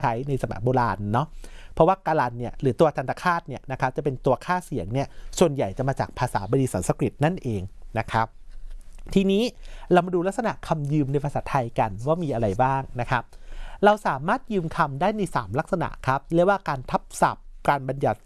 ใช้ในสมัยโบราณเนาะเพราะว่าการันเนี่ยหรือตัวทันตคาตเนี่ยนะครับจะเป็นตัวค่าเสียงเนี่ยส่วนใหญ่จะมาจากภาษาบาลีสันสกฤตนั่นเองนะครับทีนี้เรามาดูลักษณะคำยืมในภาษาไทยกันว่ามีอะไรบ้างนะครับเราสามารถยืมคำได้ใน3ลักษณะครับเรียกว่าการทับศัพท์การบัญญัติ